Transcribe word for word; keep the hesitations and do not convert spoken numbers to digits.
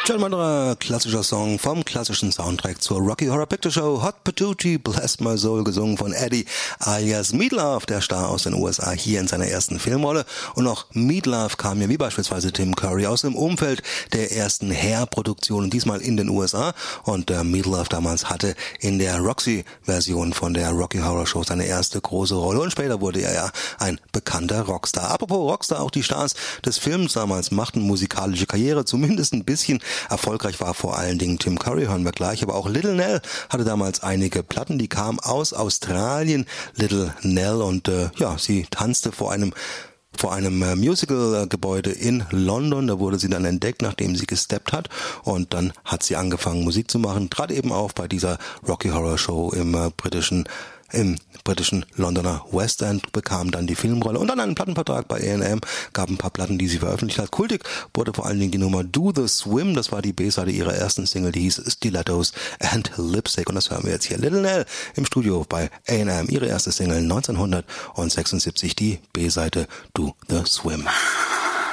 Ein anderer klassischer Song vom klassischen Soundtrack zur Rocky Horror Picture Show, Hot Patootie, Bless My Soul, gesungen von Eddie alias Meatloaf, der Star aus den U S A, hier in seiner ersten Filmrolle. Und auch Meatloaf kam ja wie beispielsweise Tim Curry aus dem Umfeld der ersten Hair-Produktionen, diesmal in den U S A. Und der Meatloaf damals hatte in der Roxy-Version von der Rocky Horror Show seine erste große Rolle. Und später wurde er ja ein bekannter Rockstar. Apropos Rockstar, auch die Stars des Films damals machten musikalische Karriere, zumindest ein bisschen. Erfolgreich war vor allen Dingen Tim Curry, hören wir gleich, aber auch Little Nell hatte damals einige Platten, die kamen aus Australien, Little Nell, und äh, ja, sie tanzte vor einem vor einem äh, Musical-Gebäude in London. Da wurde sie dann entdeckt, nachdem sie gesteppt hat, und dann hat sie angefangen Musik zu machen, trat eben auf bei dieser Rocky Horror Show im äh, britischen im britischen Londoner West End, bekam dann die Filmrolle und dann einen Plattenvertrag bei A and M, gab ein paar Platten, die sie veröffentlicht hat. Kultig wurde vor allen Dingen die Nummer Do the Swim, das war die B-Seite ihrer ersten Single, die hieß Stilettos and Lipstick, und das hören wir jetzt hier. Little Nell im Studio bei A and M, ihre erste Single neunzehnhundertsechsundsiebzig, die B-Seite Do the Swim.